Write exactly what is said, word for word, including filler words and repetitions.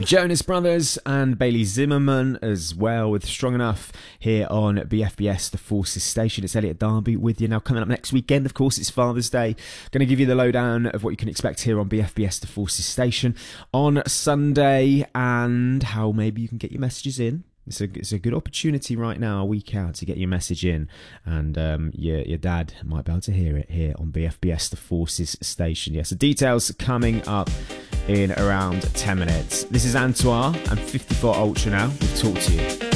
Jonas Brothers and Bailey Zimmerman as well with Strong Enough here on B F B S, the Forces station. It's Elliot Darby with you now. Coming up next weekend, of course, it's Father's Day. Going to give you the lowdown of what you can expect here on B F B S, the Forces station on Sunday, and how maybe you can get your messages in. It's a, it's a good opportunity right now, a week out, to get your message in, and um, your, your dad might be able to hear it here on B F B S, the Forces station. Yes, the details coming up in around ten minutes. This is Antoine and fifty-four Ultra now. We'll talk to you.